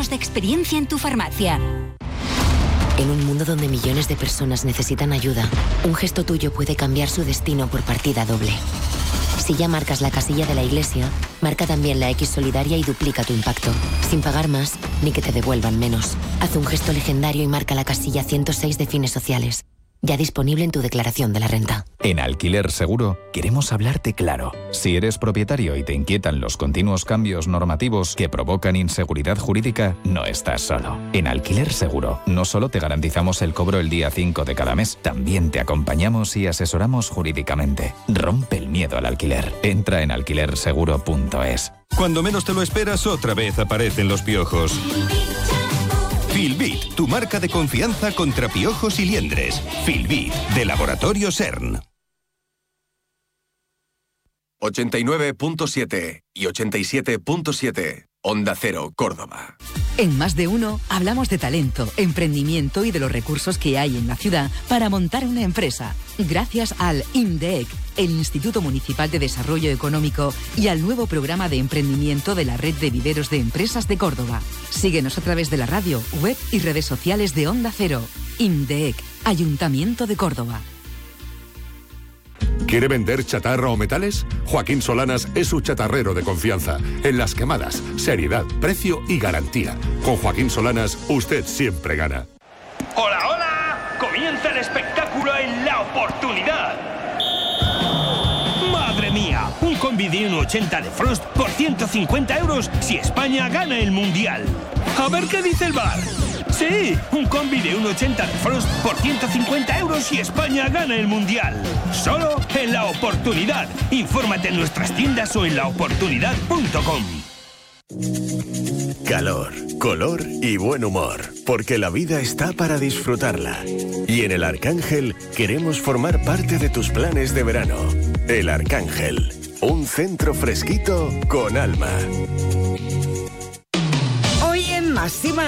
años de experiencia en tu farmacia. En un mundo donde millones de personas necesitan ayuda, un gesto tuyo puede cambiar su destino por partida doble. Si ya marcas la casilla de la Iglesia, marca también la X solidaria y duplica tu impacto, sin pagar más ni que te devuelvan menos. Haz un gesto legendario y marca la casilla 106 de Fines Sociales. Ya disponible en tu declaración de la renta. En Alquiler Seguro queremos hablarte claro. Si eres propietario y te inquietan los continuos cambios normativos que provocan inseguridad jurídica, no estás solo. En Alquiler Seguro no solo te garantizamos el cobro el día 5 de cada mes, también te acompañamos y asesoramos jurídicamente. Rompe el miedo al alquiler. Entra en alquilerseguro.es. Cuando menos te lo esperas, otra vez aparecen los piojos. Filbit, tu marca de confianza contra piojos y liendres. Filbit, de Laboratorio CERN. 89.7 y 87.7. Onda Cero, Córdoba. En Más de Uno hablamos de talento, emprendimiento y de los recursos que hay en la ciudad para montar una empresa. Gracias al INDEC, el Instituto Municipal de Desarrollo Económico, y al nuevo programa de emprendimiento de la Red de Viveros de Empresas de Córdoba. Síguenos a través de la radio, web y redes sociales de Onda Cero. INDEC, Ayuntamiento de Córdoba. ¿Quiere vender chatarra o metales? Joaquín Solanas es su chatarrero de confianza. En las quemadas, seriedad, precio y garantía. Con Joaquín Solanas, usted siempre gana. ¡Hola, hola! ¡Comienza el espectáculo en La Oportunidad! ¡Madre mía! Un combi de 1,80 de Frost por 150 euros si España gana el Mundial. A ver qué dice el bar. Sí, un combi de 1,80 de Frost por 150 euros si España gana el Mundial. Solo en La Oportunidad. Infórmate en nuestras tiendas o en laoportunidad.com. Calor, color y buen humor, porque la vida está para disfrutarla. Y en El Arcángel queremos formar parte de tus planes de verano. El Arcángel, un centro fresquito con alma. Hoy en Máxima